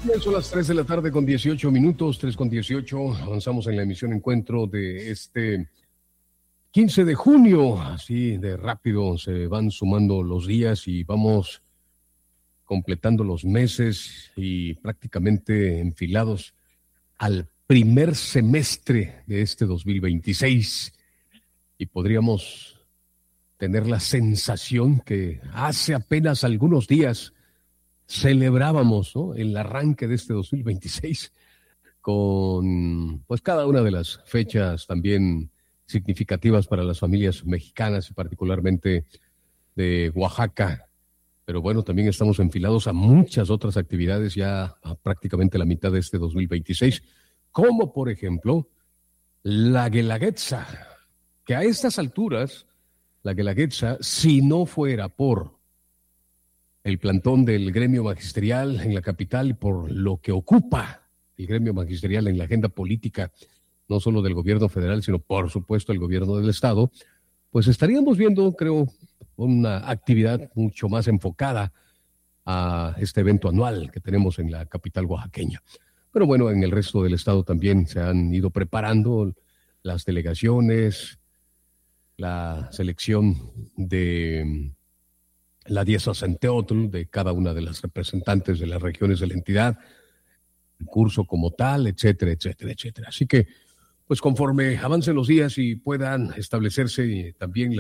Son las 3 de la tarde con 18 minutos, 3 con 18. Avanzamos en la emisión Encuentro de este 15 de junio. Así de rápido se van sumando los días y vamos completando los meses y prácticamente enfilados al primer semestre de este 2026. Y podríamos tener la sensación que hace apenas algunos días celebrábamos, ¿no?, el arranque de este 2026 con pues cada una de las fechas también significativas para las familias mexicanas y particularmente de Oaxaca. Pero bueno, también estamos enfilados a muchas otras actividades ya a prácticamente la mitad de este 2026, como por ejemplo la Guelaguetza, que a estas alturas la Guelaguetza, si no fuera por el plantón del gremio magisterial en la capital y por lo que ocupa el gremio magisterial en la agenda política, no solo del gobierno federal, sino por supuesto el gobierno del estado, pues estaríamos viendo, creo, una actividad mucho más enfocada a este evento anual que tenemos en la capital oaxaqueña. Pero bueno, en el resto del estado también se han ido preparando las delegaciones, la selección de la Dieza-Centeotl de cada una de las representantes de las regiones de la entidad, el curso como tal, etcétera, etcétera, etcétera. Así que, pues conforme avancen los días y puedan establecerse también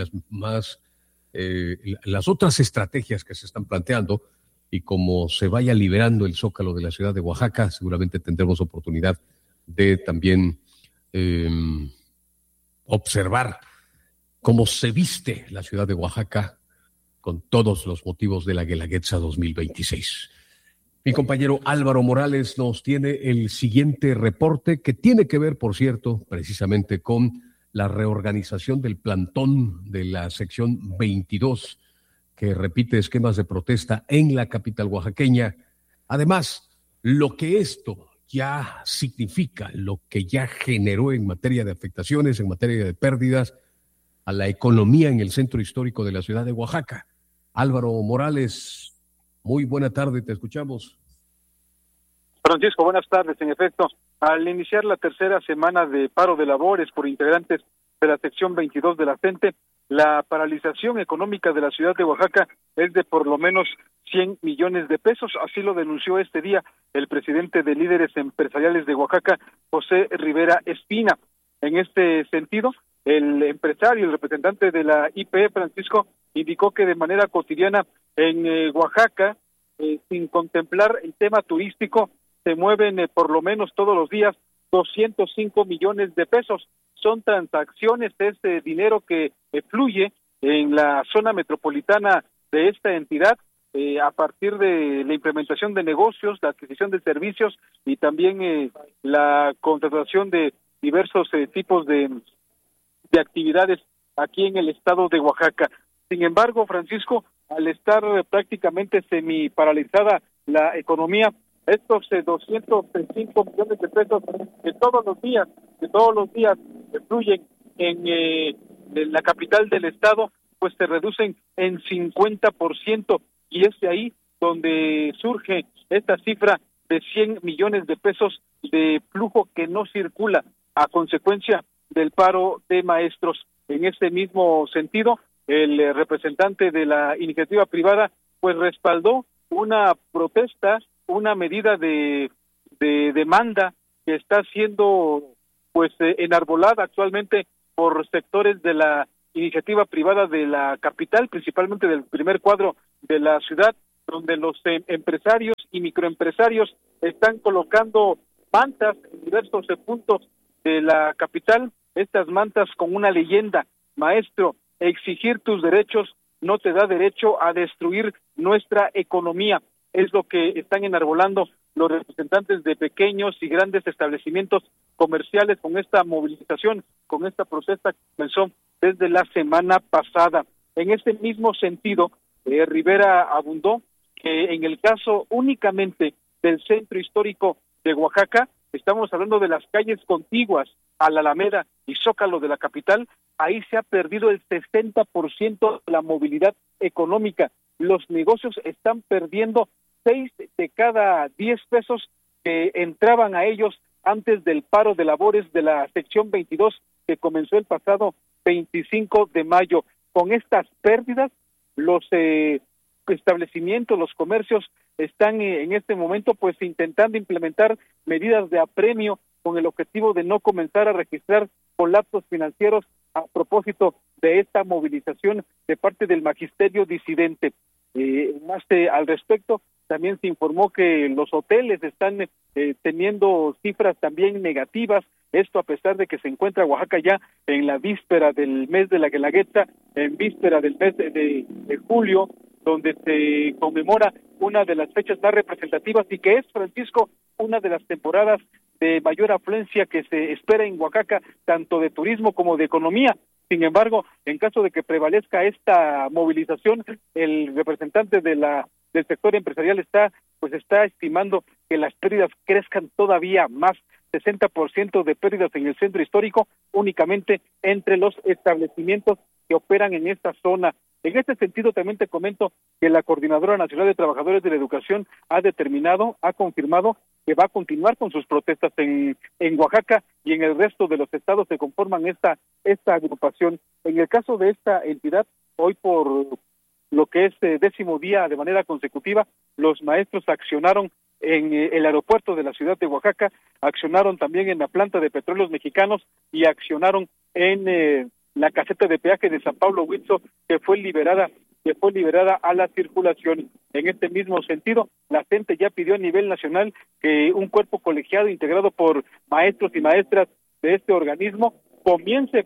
las otras estrategias que se están planteando y como se vaya liberando el zócalo de la ciudad de Oaxaca, seguramente tendremos oportunidad de también observar cómo se viste la ciudad de Oaxaca con todos los motivos de la Guelaguetza 2026. Mi compañero Álvaro Morales nos tiene el siguiente reporte que tiene que ver, por cierto, precisamente con la reorganización del plantón de la sección 22, que repite esquemas de protesta en la capital oaxaqueña. Además, lo que esto ya significa, lo que ya generó en materia de afectaciones, en materia de pérdidas a la economía en el centro histórico de la ciudad de Oaxaca. Álvaro Morales, muy buena tarde, te escuchamos. Francisco, buenas tardes. En efecto, al iniciar la tercera semana de paro de labores por integrantes de la sección 22 de la CENTE, la paralización económica de la ciudad de Oaxaca es de por lo menos 100 millones de pesos. Así lo denunció este día el presidente de Líderes Empresariales de Oaxaca, José Rivera Espina. En este sentido, el empresario, el representante de la IPE, Francisco, indicó que de manera cotidiana en Oaxaca, sin contemplar el tema turístico, se mueven por lo menos todos los días 205 millones de pesos. Son transacciones, este dinero que fluye en la zona metropolitana de esta entidad a partir de la implementación de negocios, la adquisición de servicios y también la contratación de diversos tipos de actividades aquí en el estado de Oaxaca. Sin embargo, Francisco, al estar prácticamente semi-paralizada la economía, estos 205 millones de pesos que todos los días fluyen en la capital del estado, pues se reducen en 50%, y es de ahí donde surge esta cifra de 100 millones de pesos de flujo que no circula a consecuencia del paro de maestros. En este mismo sentido, el representante de la iniciativa privada pues respaldó una protesta, una medida de demanda que está siendo pues enarbolada actualmente por sectores de la iniciativa privada de la capital, principalmente del primer cuadro de la ciudad, donde los empresarios y microempresarios están colocando mantas en diversos puntos de la capital, estas mantas con una leyenda: maestro, exigir tus derechos no te da derecho a destruir nuestra economía. Es lo que están enarbolando los representantes de pequeños y grandes establecimientos comerciales con esta movilización, con esta protesta que comenzó desde la semana pasada. En este mismo sentido, Rivera abundó que en el caso únicamente del centro histórico de Oaxaca, estamos hablando de las calles contiguas a la Alameda y Zócalo de la capital, ahí se ha perdido el 60% de la movilidad económica. Los negocios están perdiendo 6 de cada 10 pesos que entraban a ellos antes del paro de labores de la sección 22 que comenzó el pasado 25 de mayo. Con estas pérdidas, los establecimientos, los comercios están en este momento pues intentando implementar medidas de apremio con el objetivo de no comenzar a registrar colapsos financieros a propósito de esta movilización de parte del magisterio disidente. Al respecto, también se informó que los hoteles están teniendo cifras también negativas, esto a pesar de que se encuentra Oaxaca ya en la víspera del mes de la Guelaguetza, en víspera del mes de julio, donde se conmemora una de las fechas más representativas y que es, Francisco, una de las temporadas de mayor afluencia que se espera en Oaxaca, tanto de turismo como de economía. Sin embargo, en caso de que prevalezca esta movilización, el representante del sector empresarial está estimando que las pérdidas crezcan todavía más, 60% de pérdidas en el centro histórico, únicamente entre los establecimientos que operan en esta zona. En este sentido, también te comento que la Coordinadora Nacional de Trabajadores de la Educación ha confirmado que va a continuar con sus protestas en Oaxaca y en el resto de los estados que conforman esta agrupación. En el caso de esta entidad, hoy por lo que es 10º día de manera consecutiva, los maestros accionaron en el aeropuerto de la ciudad de Oaxaca, accionaron también en la planta de petróleos mexicanos y accionaron en la caseta de peaje de San Pablo Huitzo, que fue liberada a la circulación. En este mismo sentido, la gente ya pidió a nivel nacional que un cuerpo colegiado integrado por maestros y maestras de este organismo comience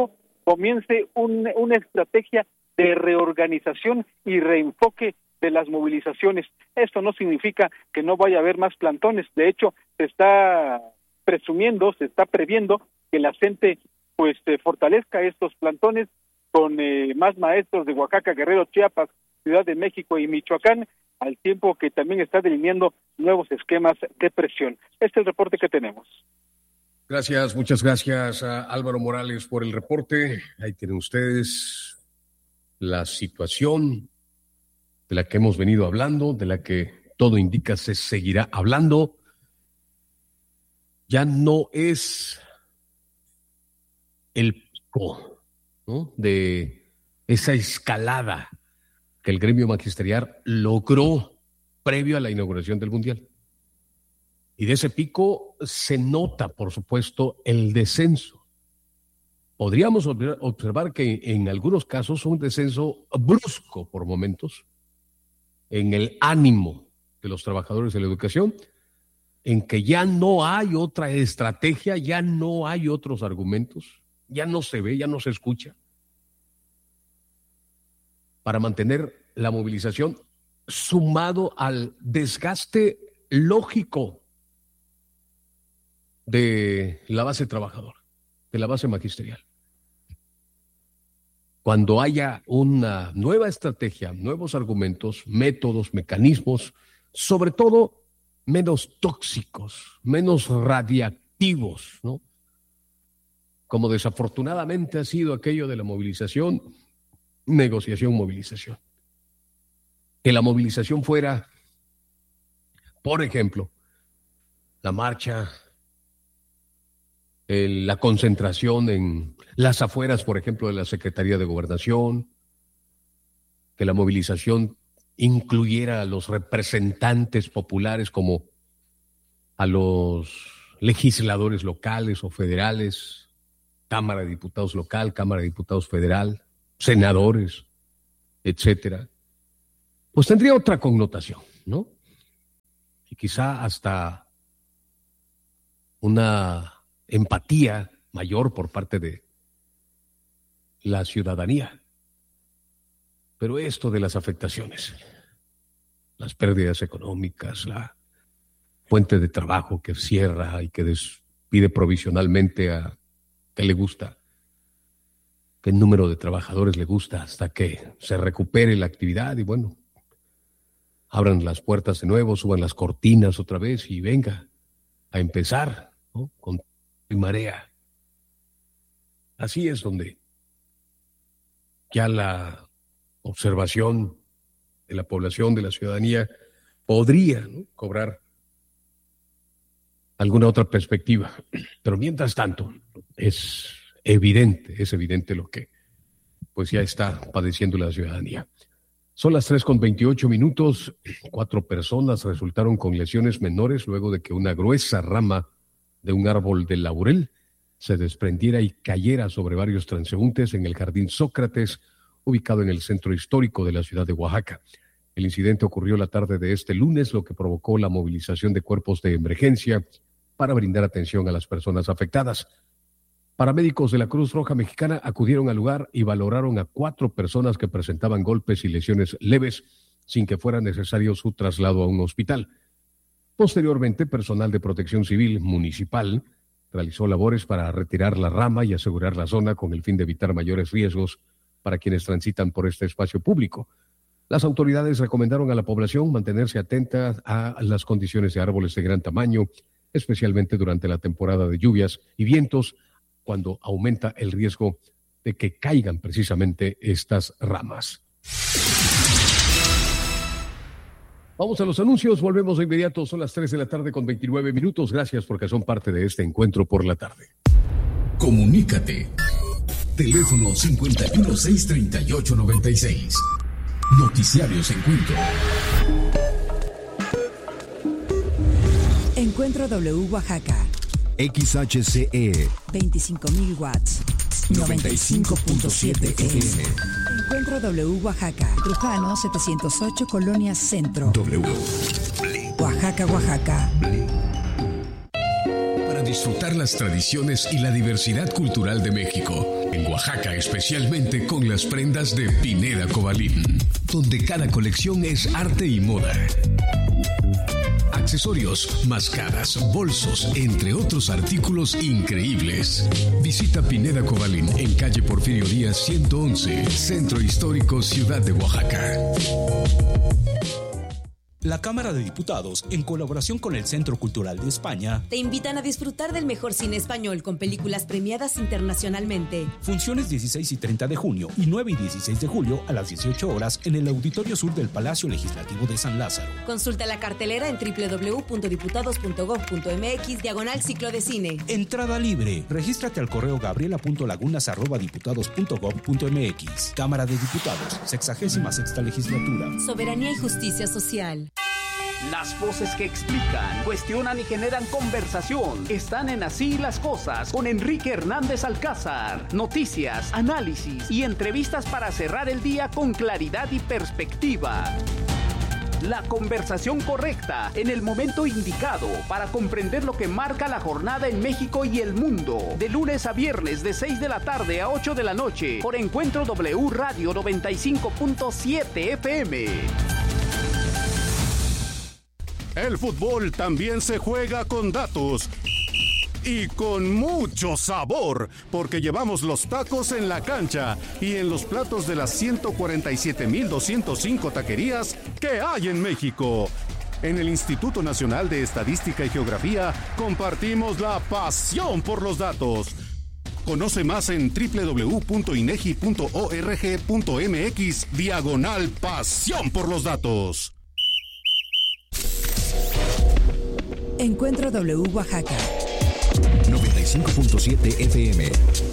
una estrategia de reorganización y reenfoque de las movilizaciones. Esto no significa que no vaya a haber más plantones. De hecho, se está previendo que la gente fortalezca estos plantones con más maestros de Oaxaca, Guerrero, Chiapas, Ciudad de México y Michoacán, al tiempo que también está delineando nuevos esquemas de presión. Este es el reporte que tenemos. Gracias, muchas gracias a Álvaro Morales por el reporte. Ahí tienen ustedes la situación de la que hemos venido hablando, de la que todo indica se seguirá hablando. Ya no es el pico, ¿no?, de esa escalada que el gremio magisterial logró previo a la inauguración del Mundial. Y de ese pico se nota, por supuesto, el descenso. Podríamos observar que en algunos casos un descenso brusco por momentos en el ánimo de los trabajadores de la educación, en que ya no hay otra estrategia, ya no hay otros argumentos, ya no se ve, ya no se escucha, para mantener la movilización, sumado al desgaste lógico de la base trabajadora, de la base magisterial. Cuando haya una nueva estrategia, nuevos argumentos, métodos, mecanismos, sobre todo menos tóxicos, menos radiactivos, ¿no?, como desafortunadamente ha sido aquello de la movilización, negociación. Que la movilización fuera, por ejemplo, la marcha, la concentración en las afueras, por ejemplo, de la Secretaría de Gobernación, que la movilización incluyera a los representantes populares como a los legisladores locales o federales, Cámara de Diputados local, Cámara de Diputados federal, senadores, etcétera, pues tendría otra connotación, ¿no? Y quizá hasta una empatía mayor por parte de la ciudadanía. Pero esto de las afectaciones, las pérdidas económicas, la fuente de trabajo que cierra y que despide provisionalmente a que le gusta, qué número de trabajadores le gusta hasta que se recupere la actividad y bueno, abran las puertas de nuevo, suban las cortinas otra vez y venga a empezar, ¿no?, con marea. Así es donde ya la observación de la población, de la ciudadanía, podría, ¿no?, cobrar alguna otra perspectiva. Pero mientras tanto, es evidente lo que pues ya está padeciendo la ciudadanía. Son las 3:28. 4 personas resultaron con lesiones menores luego de que una gruesa rama de un árbol de laurel se desprendiera y cayera sobre varios transeúntes en el Jardín Sócrates, ubicado en el centro histórico de la ciudad de Oaxaca. El incidente ocurrió la tarde de este lunes, lo que provocó la movilización de cuerpos de emergencia para brindar atención a las personas afectadas. Paramédicos de la Cruz Roja Mexicana acudieron al lugar y valoraron a 4 personas que presentaban golpes y lesiones leves sin que fuera necesario su traslado a un hospital. Posteriormente, personal de Protección Civil Municipal realizó labores para retirar la rama y asegurar la zona con el fin de evitar mayores riesgos para quienes transitan por este espacio público. Las autoridades recomendaron a la población mantenerse atenta a las condiciones de árboles de gran tamaño, especialmente durante la temporada de lluvias y vientos, cuando aumenta el riesgo de que caigan precisamente estas ramas. Vamos a los anuncios, volvemos de inmediato, son las 3:29 PM. Gracias porque son parte de este encuentro por la tarde. Comunícate. Teléfono 51-638-96. Noticiarios Encuentro. Encuentro W Oaxaca. XHCE 25,000 watts. 95.7 FM. Encuentro W Oaxaca. Trujano 708, Colonia Centro. W. Oaxaca, Oaxaca. Para disfrutar las tradiciones y la diversidad cultural de México. En Oaxaca, especialmente con las prendas de Pineda Cobalín, donde cada colección es arte y moda. Accesorios, máscaras, bolsos, entre otros artículos increíbles. Visita Pineda Cobalín en calle Porfirio Díaz 111, Centro Histórico, Ciudad de Oaxaca. La Cámara de Diputados, en colaboración con el Centro Cultural de España, te invitan a disfrutar del mejor cine español con películas premiadas internacionalmente. Funciones 16 y 30 de junio y 9 y 16 de julio a las 18 horas en el Auditorio Sur del Palacio Legislativo de San Lázaro. Consulta la cartelera en www.diputados.gov.mx/ciclo de cine. Entrada libre. Regístrate al correo gabriela.lagunas@diputados.gov.mx. Cámara de Diputados, 66ª Legislatura. Soberanía y justicia social. Las voces que explican, cuestionan y generan conversación están en Así las Cosas con Enrique Hernández Alcázar. Noticias, análisis y entrevistas para cerrar el día con claridad y perspectiva. La conversación correcta en el momento indicado para comprender lo que marca la jornada en México y el mundo. De lunes a viernes de 6 de la tarde a 8 de la noche por Encuentro W Radio 95.7 FM. El fútbol también se juega con datos y con mucho sabor, porque llevamos los tacos en la cancha y en los platos de las 147,205 taquerías que hay en México. En el Instituto Nacional de Estadística y Geografía compartimos la pasión por los datos. Conoce más en www.inegi.org.mx/pasión por los datos. Encuentro W Oaxaca. 95.7 FM.